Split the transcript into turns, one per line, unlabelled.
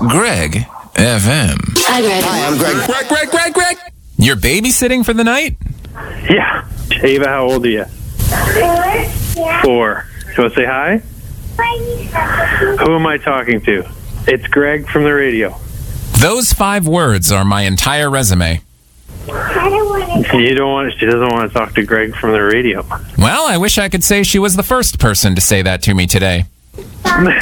Greg FM.
Hi, Greg.
Hi, I'm Greg.
Greg! You're babysitting for the night?
Yeah. Ava, how old are you? 4. You want to say hi? Who am I talking to? It's Greg from the radio.
Those 5 words are my entire resume.
She doesn't want to talk to Greg from the radio.
Well, I wish I could say she was the first person to say that to me today.
Well,